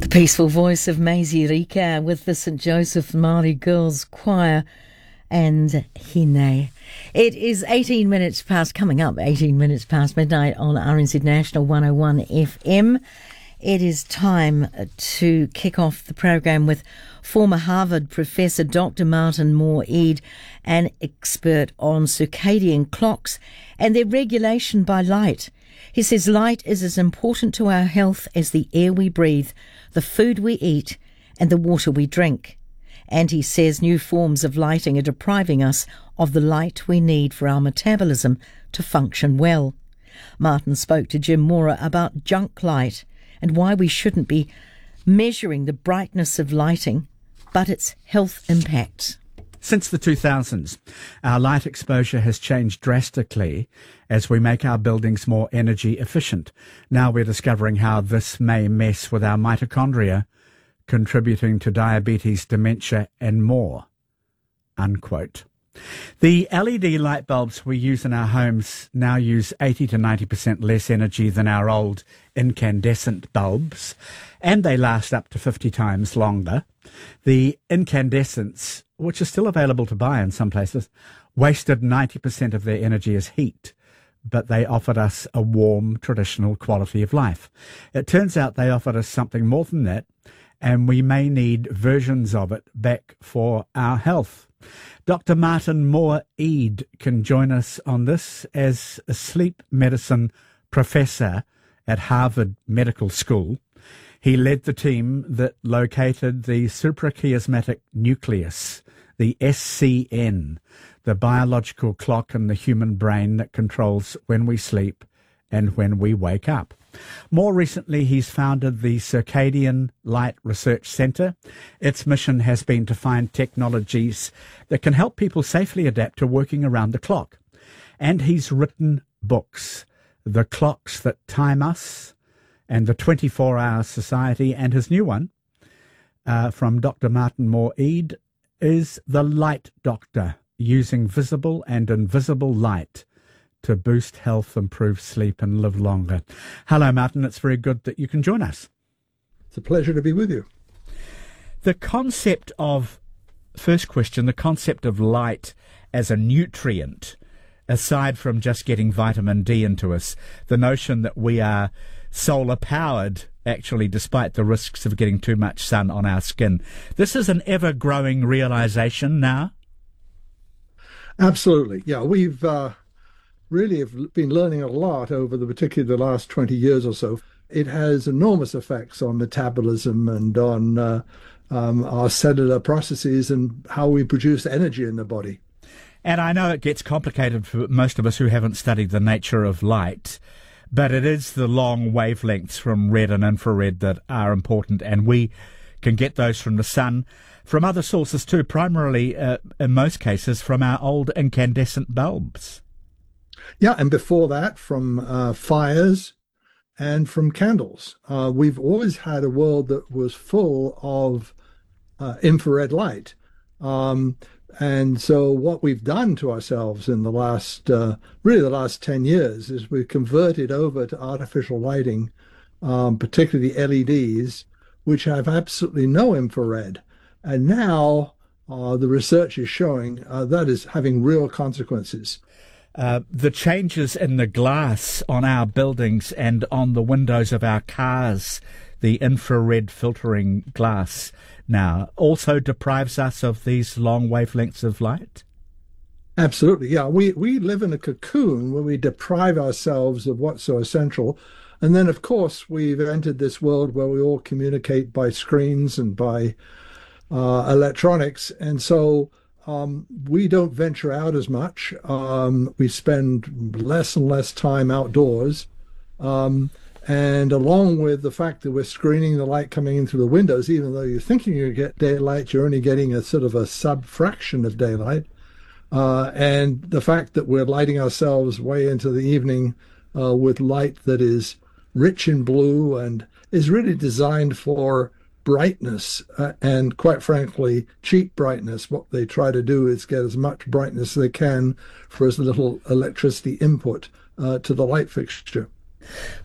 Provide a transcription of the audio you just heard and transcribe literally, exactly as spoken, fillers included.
Peaceful voice of Maisie Rika with the Saint Joseph Māori Girls Choir and Hine. It is eighteen minutes past, coming up eighteen minutes past midnight on R N Z National one oh one F M. It is time to kick off the program with former Harvard professor Doctor Martin Moore-Eade, an expert on circadian clocks and their regulation by light. He says light is as important to our health as the air we breathe, the food we eat, and the water we drink. And he says new forms of lighting are depriving us of the light we need for our metabolism to function well. Martin spoke to Jim Mora about junk light and why we shouldn't be measuring the brightness of lighting, but its health impacts. Since the two thousands, our light exposure has changed drastically as we make our buildings more energy efficient. Now we're discovering how this may mess with our mitochondria, contributing to diabetes, dementia, and more. Unquote. The L E D light bulbs we use in our homes now use eighty to ninety percent less energy than our old incandescent bulbs, and they last up to fifty times longer. The incandescents, which are still available to buy in some places, wasted ninety percent of their energy as heat, but they offered us a warm, traditional quality of life. It turns out they offered us something more than that, and we may need versions of it back for our health. Doctor Martin Moore-Eade can join us on this as a sleep medicine professor at Harvard Medical School. He led the team that located the suprachiasmatic nucleus, the S C N, the biological clock in the human brain that controls when we sleep and when we wake up. More recently, he's founded the Circadian Light Research Centre. Its mission has been to find technologies that can help people safely adapt to working around the clock. And he's written books, The Clocks That Time Us and The twenty-four hour Society, and his new one uh, from Doctor Martin Moore-Eade is The Light Doctor, using visible and invisible light to boost health, improve sleep, and live longer. Hello, Martin. It's very good that you can join us. It's a pleasure to be with you. The concept of, first question, the concept of light as a nutrient, aside from just getting vitamin D into us, the notion that we are solar powered, actually, despite the risks of getting too much sun on our skin. This is an ever-growing realization now? Absolutely. Yeah, we've uh, really have been learning a lot over the particularly the last twenty years or so. It has enormous effects on metabolism and on uh, um, our cellular processes and how we produce energy in the body. And I know it gets complicated for most of us who haven't studied the nature of light, but it is the long wavelengths from red and infrared that are important, and we can get those from the sun, from other sources too, primarily, uh, in most cases, from our old incandescent bulbs. Yeah, and before that, from uh, fires and from candles. Uh, we've always had a world that was full of uh, infrared light. Um, and so what we've done to ourselves in the last, uh, really the last ten years, is we've converted over to artificial lighting, um, particularly L E Ds, which have absolutely no infrared. And now uh, the research is showing uh, that is having real consequences. Uh, the changes in the glass on our buildings and on the windows of our cars, the infrared filtering glass now, also deprives us of these long wavelengths of light? Absolutely, yeah. We, we live in a cocoon where we deprive ourselves of what's so essential. And then, of course, we've entered this world where we all communicate by screens and by uh, electronics. And so Um, we don't venture out as much. Um, we spend less and less time outdoors. Um, and along with the fact that we're screening the light coming in through the windows, even though you're thinking you get daylight, you're only getting a sort of a sub-fraction of daylight. Uh, and the fact that we're lighting ourselves way into the evening uh, with light that is rich in blue and is really designed for brightness uh, and, quite frankly, cheap brightness. What they try to do is get as much brightness as they can for as little electricity input uh, to the light fixture.